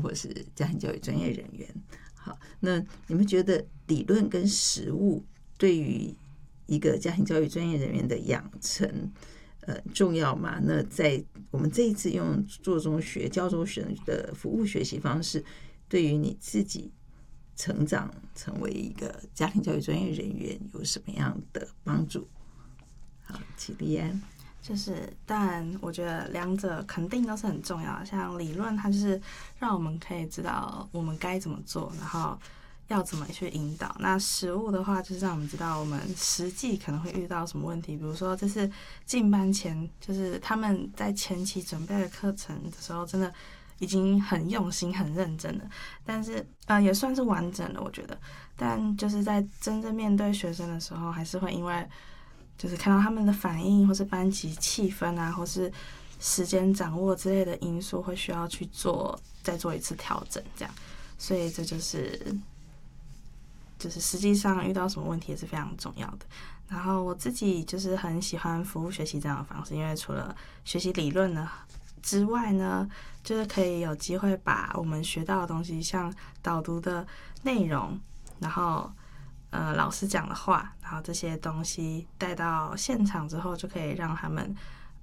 或是家庭教育专业人员。好，那你们觉得理论跟实务对于一个家庭教育专业人员的养成重要吗？那在我们这一次用做中学教中学的服务学习方式，对于你自己成长成为一个家庭教育专业人员有什么样的帮助？好，起立安。 就是当然我觉得两者肯定都是很重要的，像理论它就是让我们可以知道我们该怎么做，然后要怎么去引导。那实务的话就是让我们知道我们实际可能会遇到什么问题，比如说这次进班前就是他们在前期准备的课程的时候真的已经很用心很认真了，但是也算是完整了我觉得，但就是在真正面对学生的时候还是会因为就是看到他们的反应或是班级气氛啊或是时间掌握之类的因素会需要去再做一次调整这样，所以这就是实际上遇到什么问题也是非常重要的。然后我自己就是很喜欢服务学习这样的方式，因为除了学习理论呢之外呢，就是可以有机会把我们学到的东西，像导读的内容，然后老师讲的话，然后这些东西带到现场之后，就可以让他们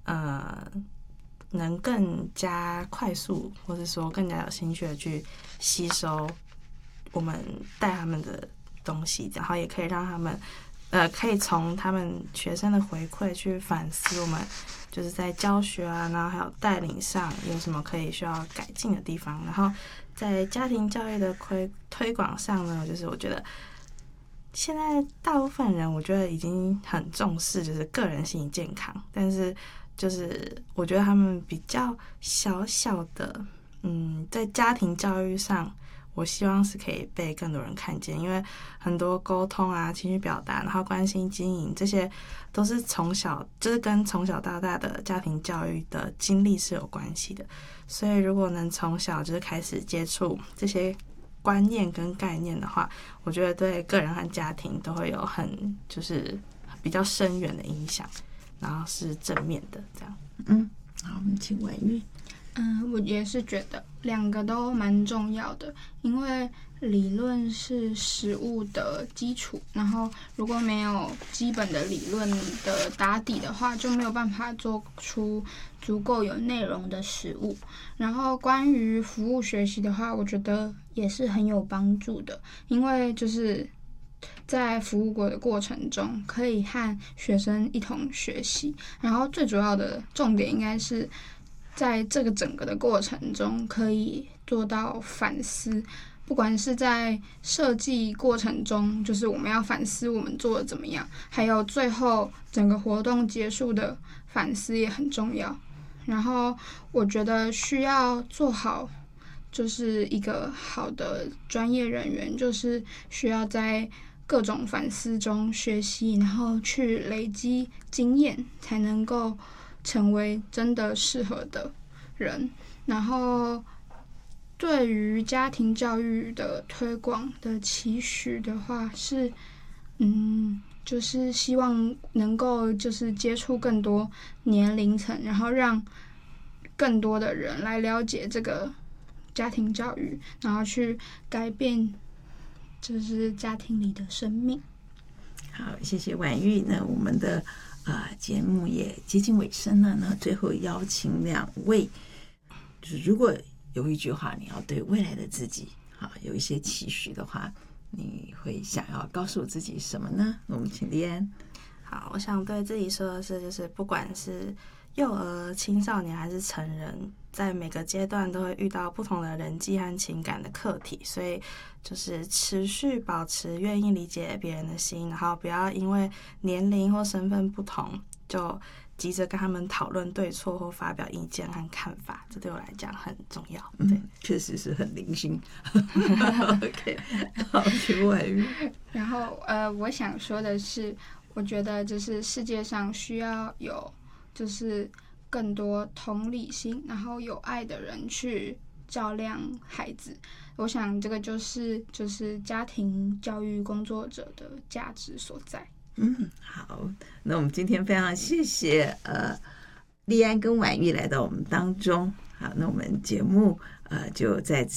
能更加快速，或是说更加有兴趣的去吸收我们带他们的东西，然后也可以让他们可以从他们学生的回馈去反思我们就是在教学啊，然后还有带领上有什么可以需要改进的地方。然后在家庭教育的推广上呢，就是我觉得现在大部分人我觉得已经很重视就是个人心理健康，但是就是我觉得他们比较小小的在家庭教育上我希望是可以被更多人看见，因为很多沟通啊、情绪表达，然后关心经营，这些都是就是跟从小到大的家庭教育的经历是有关系的。所以如果能从小就是开始接触这些观念跟概念的话，我觉得对个人和家庭都会有就是比较深远的影响，然后是正面的这样。 好，我们请婉玉。 我也是觉得两个都蛮重要的，因为理论是实务的基础，然后如果没有基本的理论的打底的话，就没有办法做出足够有内容的实务。然后关于服务学习的话，我觉得也是很有帮助的，因为就是在服务的过程中可以和学生一同学习，然后最主要的重点应该是在这个整个的过程中可以做到反思，不管是在设计过程中，就是我们要反思我们做的怎么样，还有最后整个活动结束的反思也很重要。然后我觉得需要做好就是一个好的专业人员，就是需要在各种反思中学习，然后去累积经验，才能够成为真的适合的人。然后对于家庭教育的推广的期许的话是就是希望能够就是接触更多年龄层，然后让更多的人来了解这个家庭教育，然后去改变就是家庭里的生命。 好，谢谢婉玉。那我们的节目也接近尾声了呢，最后邀请两位，就是如果有一句话你要对未来的自己有一些期许的话，你会想要告诉自己什么呢？我们请丽安。 好，我想对自己说的是，就是不管是幼儿、青少年还是成人，在每个阶段都会遇到不同的人际和情感的课题，所以就是持续保持愿意理解别人的心，然后不要因为年龄或身份不同就急着跟他们讨论对错或发表意见和看法，这对我来讲很重要。对， 确实是很零星。OK， 好，请婉玉。 然后我想说的是，我觉得就是世界上需要有就是更多同理心，然后有爱的人去照亮孩子。我想这个就是家庭教育工作者的价值所在。 好，那我们今天非常谢谢丽安跟婉玉来到我们当中。好，那我们节目就在此